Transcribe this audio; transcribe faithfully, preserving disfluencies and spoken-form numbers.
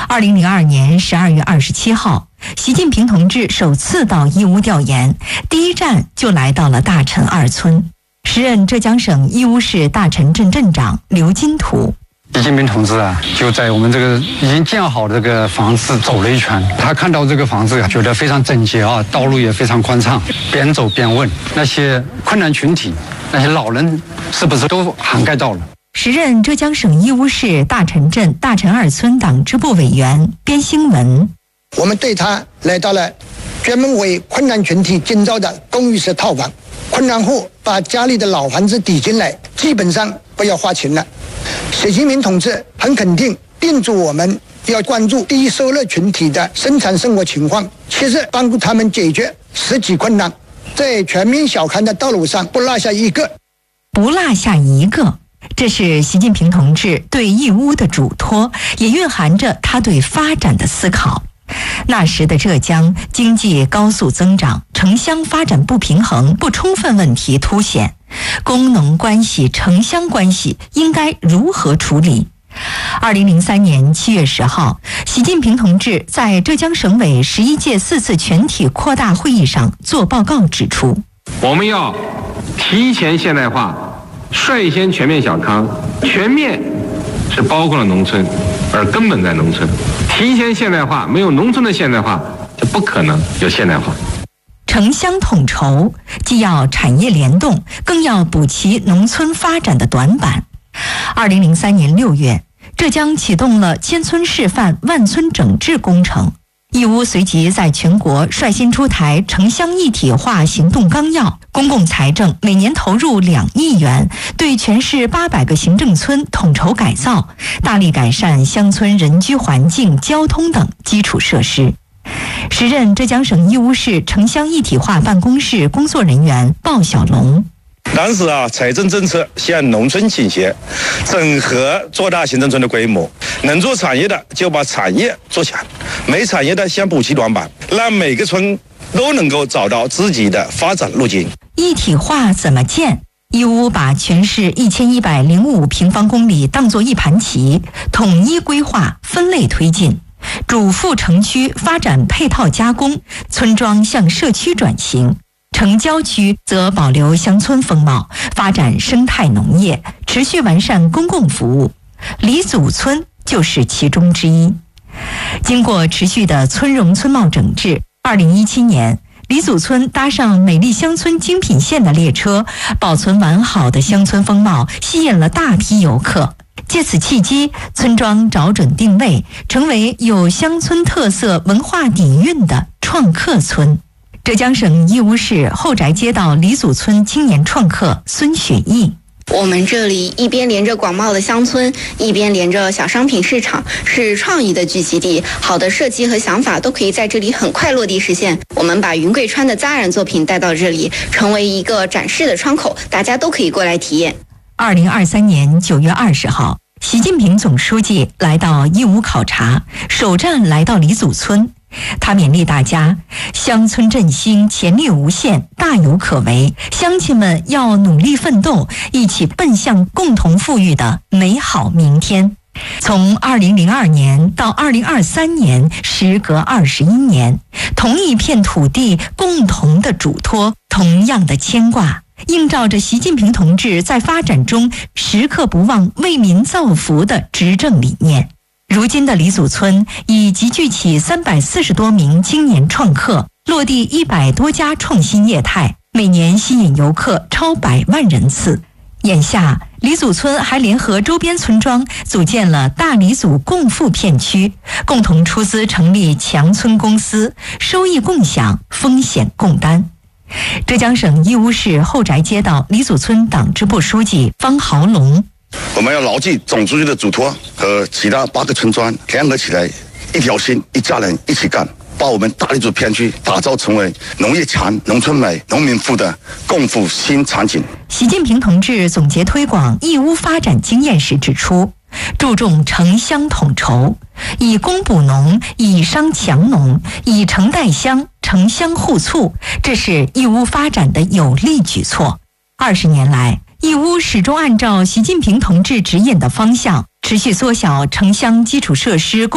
二零零二年十二月二十七号，习近平同志首次到义乌调研，第一站就来到了大陈二村。时任浙江省义乌市大陈镇镇长刘金图。 习近平同志啊，就在我们这个已经建好的这个房子走了一圈，他看到这个房子啊，觉得非常整洁啊，道路也非常宽敞，边走边问那些困难群体，那些老人是不是都涵盖到了。 时任浙江省义乌市大陈镇大陈二村党支部委员边兴文。 我们对他来到了专门为困难群体建造的公寓式套房，困难户把家里的老房子抵进来，基本上不要花钱了。习近平同志很肯定叮嘱我们要关注低收入群体的生产生活情况，切实帮助他们解决实际困难，在全面小康的道路上不落下一个。 不落下一个，这是习近平同志对义乌的嘱托，也蕴含着他对发展的思考。那时的浙江经济高速增长，城乡发展不平衡不充分问题凸显，工农关系城乡关系应该如何处理？二零零三年七月十号，习近平同志在浙江省委十一届四次全体扩大会议上作报告指出， 我们要提前现代化，率先全面小康。全面是包括了农村，而根本在农村。提前现代化，没有农村的现代化，就不可能有现代化。 城乡统筹，既要产业联动，更要补齐农村发展的短板。二零零三年六月，浙江启动了千村示范万村整治工程。义乌随即在全国率先出台城乡一体化行动纲要，公共财政每年投入两亿元，对全市八百个行政村统筹改造，大力改善乡村人居环境、交通等基础设施。时任浙江省义乌市城乡一体化办公室工作人员鲍小龙。 当时啊，财政政策向农村倾斜，整合做大行政村的规模，能做产业的就把产业做强，没产业的先补齐短板，让每个村都能够找到自己的发展路径。 一体化怎么建？义乌把全市一千一百零五平方公里当作一盘棋，统一规划，分类推进。主副城区发展配套加工，村庄向社区转型。城郊区则保留乡村风貌，发展生态农业，持续完善公共服务。李祖村就是其中之一。经过持续的村容村貌整治，二零一七年，李祖村搭上美丽乡村精品线的列车，保存完好的乡村风貌，吸引了大批游客。借此契机，村庄找准定位，成为有乡村特色文化底蕴的创客村。浙江省义乌市后宅街道李祖村青年创客孙雪毅。 我们这里一边连着广袤的乡村，一边连着小商品市场，是创意的聚集地。好的设计和想法都可以在这里很快落地实现。我们把云贵川的扎染作品带到这里，成为一个展示的窗口，大家都可以过来体验。 二零二三年九月二十号，习近平总书记来到义乌考察，首站来到李祖村。他勉励大家，乡村振兴潜力无限，大有可为，乡亲们要努力奋斗，一起奔向共同富裕的美好明天。从二零零二年到二零二三年，时隔二十一年，同一片土地，共同的嘱托，同样的牵挂，映照着习近平同志在发展中时刻不忘为民造福的执政理念。如今的李祖村已集聚起三百四十多名青年创客，落地一百多家创新业态，每年吸引游客超百万人次。眼下，李祖村还联合周边村庄组建了大李祖共富片区，共同出资成立强村公司，收益共享，风险共担。浙江省义乌市后宅街道李祖村党支部书记方豪龙。 我们要牢记总书记的嘱托，和其他八个村庄联合起来，一条心，一家人，一起干，把我们大李祖片区打造成为农业强、农村美、农民富的共富新场景。 习近平同志总结推广义乌发展经验时指出，注重城乡统筹，以工补农，以商强农，以城带乡，城乡互促，这是义乌发展的有力举措。二十年来，义乌始终按照习近平同志指引的方向，持续缩小城乡基础设施